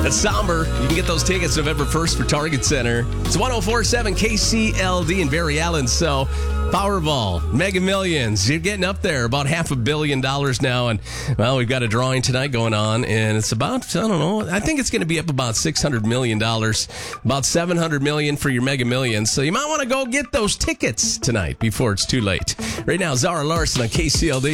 That's somber. You can get those tickets November 1st for Target Center. It's 104.7 KCLD in Barry Allen. So, Powerball, Mega Millions. You're getting up there, about $500 million now. And, well, we've got a drawing tonight going on. And it's about, I don't know, I think it's going to be up about $600 million. About $700 million for your Mega Millions. So you might want to go get those tickets tonight before it's too late. Right now, Zara Larson on KCLD.